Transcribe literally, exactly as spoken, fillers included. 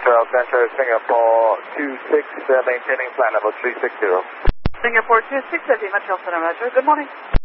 Hotel Center, Singapore two six, uh, maintaining flight level three six zero. Singapore two six, Lima Hotel Center, Roger. Good morning.